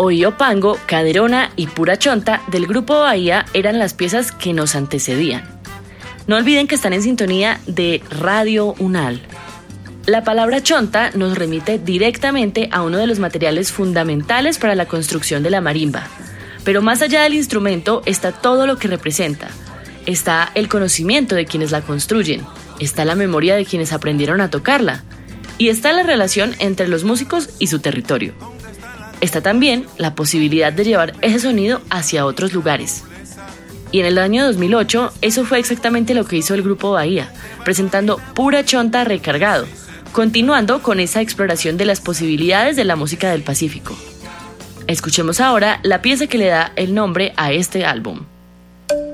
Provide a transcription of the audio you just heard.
Oiopango, Caderona y Pura Chonta del Grupo Bahía eran las piezas que nos antecedían. No olviden que están en sintonía de Radio UNAL. La palabra chonta nos remite directamente a uno de los materiales fundamentales para la construcción de la marimba. Pero más allá del instrumento está todo lo que representa. Está el conocimiento de quienes la construyen, está la memoria de quienes aprendieron a tocarla, y está la relación entre los músicos y su territorio. Está también la posibilidad de llevar ese sonido hacia otros lugares. Y en el año 2008, eso fue exactamente lo que hizo el Grupo Bahía, presentando Pura Chonta Recargado, continuando con esa exploración de las posibilidades de la música del Pacífico. Escuchemos ahora la pieza que le da el nombre a este álbum.